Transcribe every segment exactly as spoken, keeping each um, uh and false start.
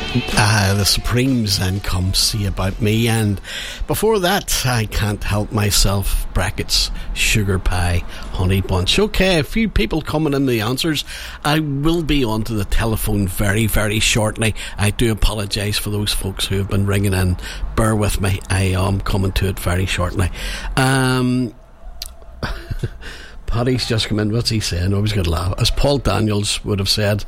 Uh, the Supremes and Come See About Me, and before that I Can't Help Myself, brackets Sugar Pie Honey Bunch. Okay, a few people coming in the answers. I will be on to the telephone very very shortly. I do apologise for those folks who have been ringing in. Bear with me, I am coming to it very shortly. um Paddy's just come in. What's he saying? Oh, he's going to laugh. As Paul Daniels would have said.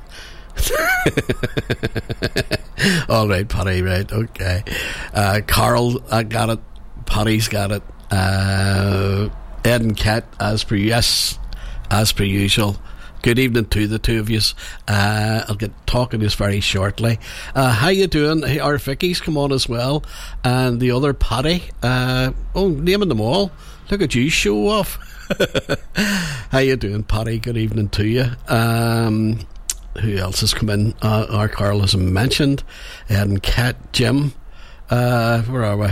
All right, Paddy, right, okay. uh, Carl, I got it. Paddy's got it. uh, Ed and Kat, as per yes as per usual, good evening to the two of you. uh, I'll get talking to us very shortly. Uh, how you doing? Hey, our Vicky's come on as well, and the other Paddy. uh, oh, naming them all. Look at you, show off. How you doing, Paddy? Good evening to you. um Who else has come in? Uh, our Carl has mentioned. And Cat, Jim. Uh, where are we?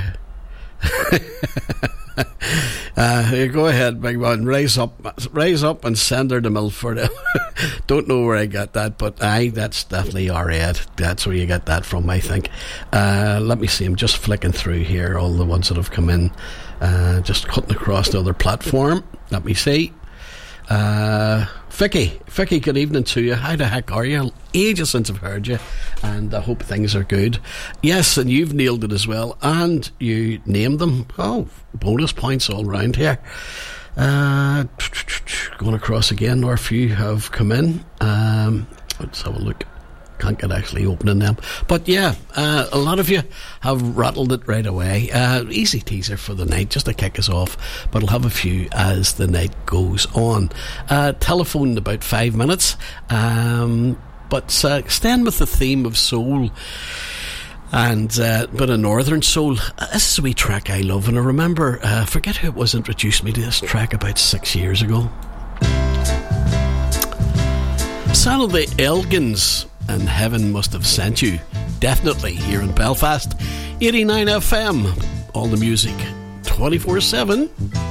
uh, go ahead, big one. Raise up, raise up, and send her to Milford. Don't know where I got that, but aye, that's definitely our Ed. That's where you get that from, I think. Uh, let me see. I'm just flicking through here all the ones that have come in. Uh, just cutting across the other platform. Let me see. Uh, Vicky, Vicky, good evening to you. How the heck are you? Ages since I've heard you, and I hope things are good. Yes, and you've nailed it as well, and you named them. Oh, bonus points all round here. Uh, going across again, or a few have come in. Um, let's have a look. Can't get actually opening them, but yeah, uh, a lot of you have rattled it right away. Uh, easy teaser for the night, just to kick us off, but I'll have a few as the night goes on. Uh, telephone in about five minutes, um, but uh, staying with the theme of soul and uh, a bit of northern soul. This is a wee track I love, and I remember, uh, forget who it was introduced me to this track about six years ago. Son of the Elgins and Heaven Must Have Sent You. Definitely here in Belfast. eighty-nine F M. All the music twenty-four seven.